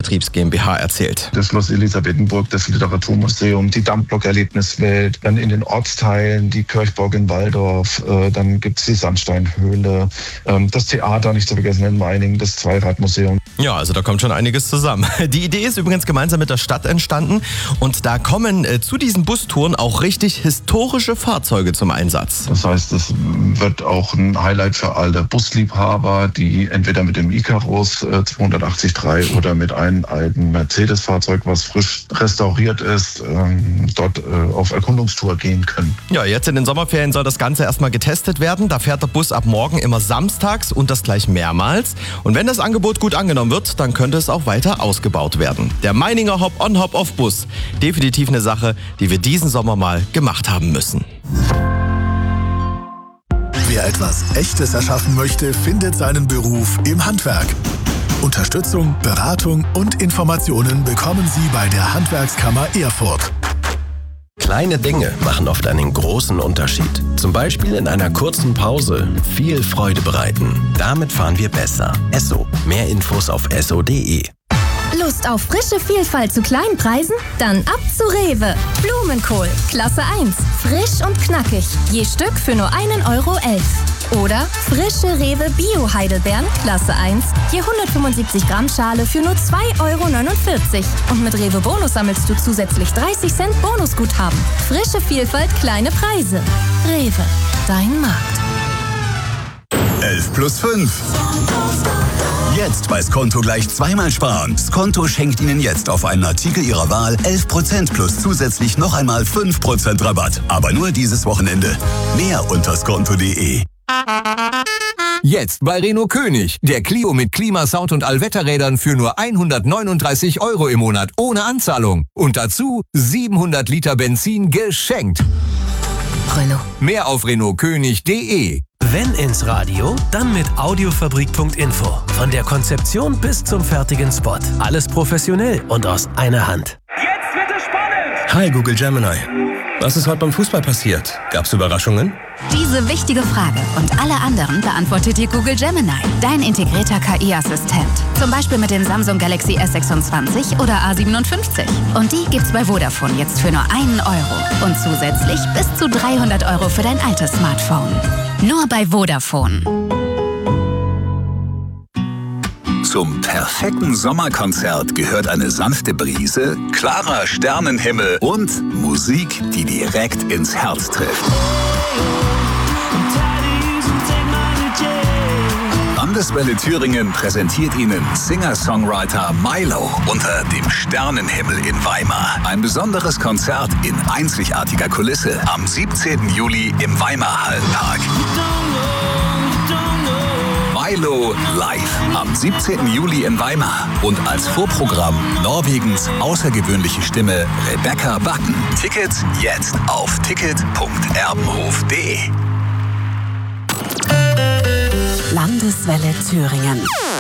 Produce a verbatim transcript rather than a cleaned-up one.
Vertriebs GmbH erzählt. Das Schloss Elisabethenburg, das Literaturmuseum, die Dammblock-Erlebniswelt, dann in den Ortsteilen die Kirchburg in Walldorf, äh, dann gibt es die Sandsteinhöhle, ähm, das Theater, nicht zu vergessen in Meiningen, das Zweiradmuseum. Ja, also da kommt schon einiges zusammen. Die Idee ist übrigens gemeinsam mit der Stadt entstanden und da kommen äh, zu diesen Bustouren auch richtig historische Fahrzeuge zum Einsatz. Das heißt, es wird auch ein Highlight für alle Busliebhaber, die entweder mit dem Icarus äh, zweihundertachtzig drei oder mit einem alten Mercedes-Fahrzeug, was frisch restauriert ist, ähm, dort äh, auf Erkundungstour gehen können. Ja, jetzt in den Sommerferien soll das Ganze erstmal getestet werden. Da fährt der Bus ab morgen immer samstags und das gleich mehrmals. Und wenn das Angebot gut angenommen wird, dann könnte es auch weiter ausgebaut werden. Der Meininger Hop-on, Hop-off-Bus. Definitiv eine Sache, die wir diesen Sommer mal gemacht haben müssen. Wer etwas Echtes erschaffen möchte, findet seinen Beruf im Handwerk. Unterstützung, Beratung und Informationen bekommen Sie bei der Handwerkskammer Erfurt. Kleine Dinge machen oft einen großen Unterschied. Zum Beispiel in einer kurzen Pause viel Freude bereiten. Damit fahren wir besser. Esso. Mehr Infos auf esso punkt de. Lust auf frische Vielfalt zu kleinen Preisen? Dann ab zu Rewe. Blumenkohl, Klasse eins. Frisch und knackig. Je Stück für nur einen Euro elf. Oder frische Rewe Bio-Heidelbeeren, Klasse eins. Je hundertfünfundsiebzig Gramm Schale für nur zwei Euro neunundvierzig. Und mit Rewe Bonus sammelst du zusätzlich dreißig Cent Bonusguthaben. Frische Vielfalt, kleine Preise. Rewe, dein Markt. elf plus fünf. Jetzt bei Skonto gleich zweimal sparen. Skonto schenkt Ihnen jetzt auf einen Artikel Ihrer Wahl elf Prozent plus zusätzlich noch einmal fünf Prozent Rabatt. Aber nur dieses Wochenende. Mehr unter skonto punkt de. Jetzt bei Renault König. Der Clio mit Klimasound und Allwetterrädern für nur hundertneununddreißig Euro im Monat ohne Anzahlung. Und dazu siebenhundert Liter Benzin geschenkt. Renault. Mehr auf renault könig punkt de. Wenn ins Radio, dann mit audiofabrik punkt info. Von der Konzeption bis zum fertigen Spot. Alles professionell und aus einer Hand. Jetzt wird es spannend! Hi Google Gemini. Was ist heute beim Fußball passiert? Gab's Überraschungen? Diese wichtige Frage und alle anderen beantwortet dir Google Gemini, dein integrierter K I-Assistent. Zum Beispiel mit dem Samsung Galaxy S sechsundzwanzig oder A siebenundfünfzig. Und die gibt's bei Vodafone jetzt für nur einen Euro. Und zusätzlich bis zu dreihundert Euro für dein altes Smartphone. Nur bei Vodafone. Zum perfekten Sommerkonzert gehört eine sanfte Brise, klarer Sternenhimmel und Musik, die direkt ins Herz trifft. Landeswelle Thüringen präsentiert Ihnen Singer-Songwriter Milo unter dem Sternenhimmel in Weimar. Ein besonderes Konzert in einzigartiger Kulisse am siebzehnten Juli im Weimar-Hallenpark. Milo live am siebzehnten Juli in Weimar und als Vorprogramm Norwegens außergewöhnliche Stimme Rebecca Backen. Tickets jetzt auf ticket punkt erbenhof punkt de. Landeswelle Thüringen.